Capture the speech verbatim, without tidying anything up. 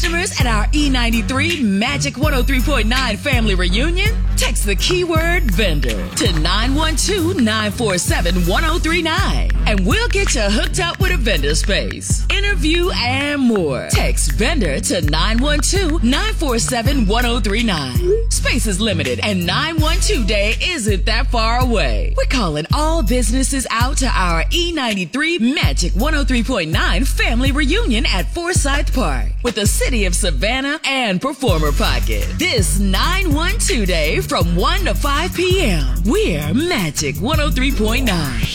customers at our E ninety-three Magic one oh three point nine family reunion, text the keyword vendor to nine one two, nine four seven, one oh three nine and we'll get you hooked up with a vendor space, interview, and more. Text vendor to nine one two, nine four seven, one oh three nine. Space is limited and nine one two Day isn't that far away. We're calling all businesses out to our E ninety-three Magic one oh three point nine family reunion at Forsyth Park with the City of Savannah and Performer Pocket. This nine one two Day from one to five p.m. We're Magic one oh three point nine.